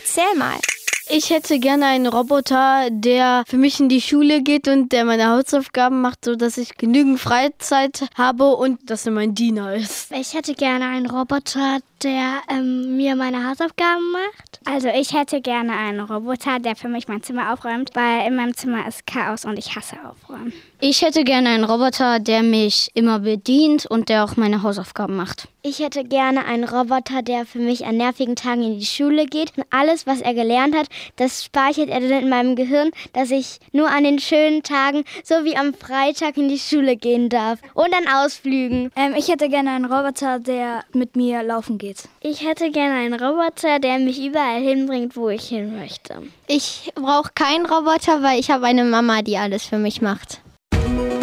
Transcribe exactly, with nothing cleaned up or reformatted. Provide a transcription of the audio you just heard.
Erzähl mal. Ich hätte gerne einen Roboter, der für mich in die Schule geht und der meine Hausaufgaben macht, sodass ich genügend Freizeit habe und dass er mein Diener ist. Ich hätte gerne einen Roboter, der ähm, mir meine Hausaufgaben macht. Also ich hätte gerne einen Roboter, der für mich mein Zimmer aufräumt, weil in meinem Zimmer ist Chaos und ich hasse Aufräumen. Ich hätte gerne einen Roboter, der mich immer bedient und der auch meine Hausaufgaben macht. Ich hätte gerne einen Roboter, der für mich an nervigen Tagen in die Schule geht. Und alles, was er gelernt hat, das speichert er dann in meinem Gehirn, dass ich nur an den schönen Tagen, so wie am Freitag, in die Schule gehen darf. Und an Ausflügen. Ähm, ich hätte gerne einen Roboter, der mit mir laufen geht. Ich hätte gerne einen Roboter, der mich überall hinbringt, wo ich hin möchte. Ich brauche keinen Roboter, weil ich habe eine Mama, die alles für mich macht.